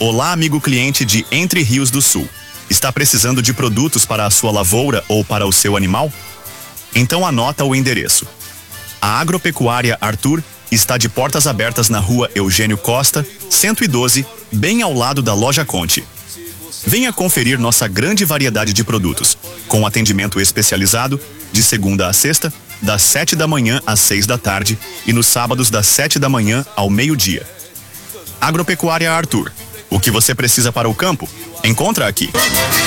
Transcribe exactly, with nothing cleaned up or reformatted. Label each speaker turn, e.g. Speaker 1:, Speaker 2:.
Speaker 1: Olá, amigo cliente de Entre Rios do Sul. Está precisando de produtos para a sua lavoura ou para o seu animal? Então anota o endereço. A Agropecuária Arthur está de portas abertas na rua Eugênio Costa, cento e doze, bem ao lado da Loja Conte. Venha conferir nossa grande variedade de produtos, com atendimento especializado, de segunda a sexta, das sete da manhã às seis da tarde e nos sábados das sete da manhã ao meio-dia. Agropecuária Arthur. O que você precisa para o campo? Encontra aqui.